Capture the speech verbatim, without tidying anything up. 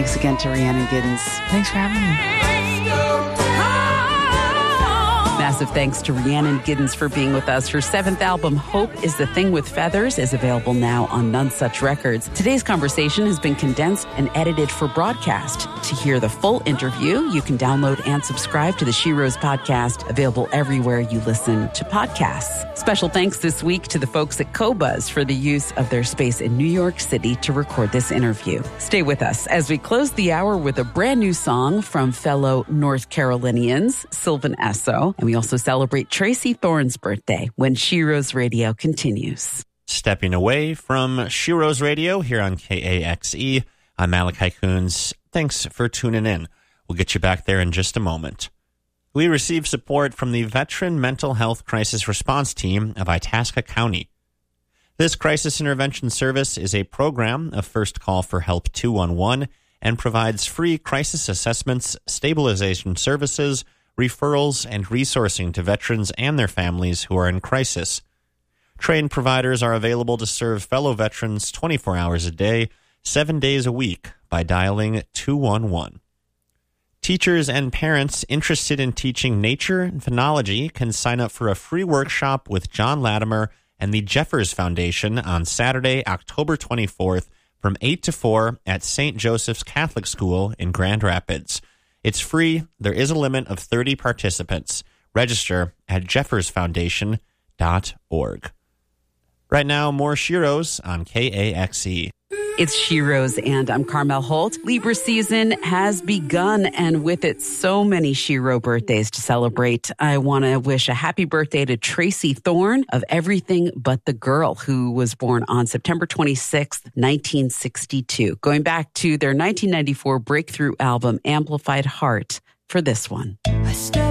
Thanks again to Rhiannon Giddens. Thanks for having me. Massive thanks to Rhiannon Giddens for being with us. Her seventh album, Hope is the Thing with Feathers, is available now on None Such Records. Today's conversation has been condensed and edited for broadcast. To hear the full interview, you can download and subscribe to the She Rose podcast, available everywhere you listen to podcasts. Special thanks this week to the folks at Qobuz for the use of their space in New York City to record this interview. Stay with us as we close the hour with a brand new song from fellow North Carolinians, Sylvan Esso, and we also celebrate Tracy Thorn's birthday when She Rose Radio continues. Stepping away from She Rose Radio here on K A X E, I'm Malachi Coons. Thanks for tuning in. We'll get you back there in just a moment. We receive support from the Veteran Mental Health Crisis Response Team of Itasca County. This crisis intervention service is a program of First Call for Help two one one and provides free crisis assessments, stabilization services, referrals, and resourcing to veterans and their families who are in crisis. Trained providers are available to serve fellow veterans twenty-four hours a day, seven days a week by dialing two one one. Teachers and parents interested in teaching nature and phenology can sign up for a free workshop with John Latimer and the Jeffers Foundation on Saturday, October twenty-fourth from eight to four at Saint Joseph's Catholic School in Grand Rapids. It's free. There is a limit of thirty participants. Register at jeffers foundation dot org. Right now, more She Rose on K A X E. It's She Rose, and I'm Carmel Holt. Libra season has begun, and with it, so many Shiro birthdays to celebrate. I want to wish a happy birthday to Tracy Thorn of Everything But the Girl, who was born on September twenty-sixth, nineteen sixty-two. Going back to their nineteen ninety-four breakthrough album, Amplified Heart, for this one. I